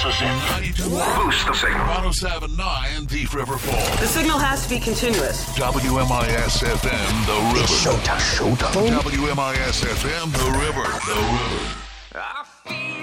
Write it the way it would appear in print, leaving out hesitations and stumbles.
This is it. 92. Boost the signal. 107.9 Thief River Falls. The signal has to be continuous. WMIS FM, The River. It's showtime. WMIS FM, The River. The River. I feel